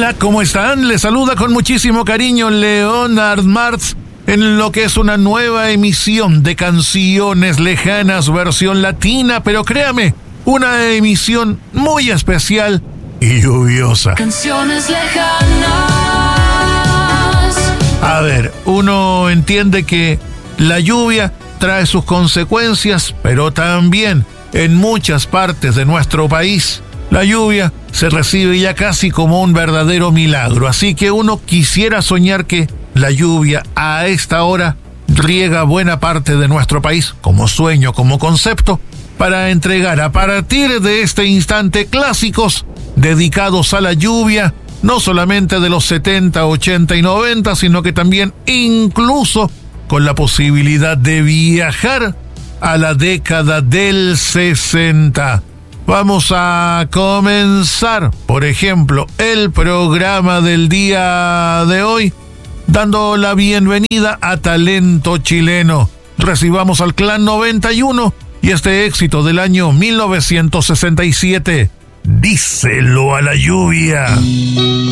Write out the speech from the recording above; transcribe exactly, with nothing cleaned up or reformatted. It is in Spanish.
Hola, ¿cómo están? Les saluda con muchísimo cariño Leonard Martz en lo que es una nueva emisión de Canciones Lejanas versión latina, pero créame, una emisión muy especial y lluviosa. Canciones lejanas. A ver, uno entiende que la lluvia trae sus consecuencias, pero también en muchas partes de nuestro país la lluvia se recibe ya casi como un verdadero milagro. Así que uno quisiera soñar que la lluvia a esta hora riega buena parte de nuestro país como sueño, como concepto, para entregar a partir de este instante clásicos dedicados a la lluvia, no solamente de los setenta, ochenta y noventa, sino que también incluso con la posibilidad de viajar a la década del sesenta. Vamos a comenzar, por ejemplo, el programa del día de hoy dando la bienvenida a Talento Chileno. Recibamos al Clan noventa y uno y este éxito del año mil novecientos sesenta y siete, Díselo a la lluvia.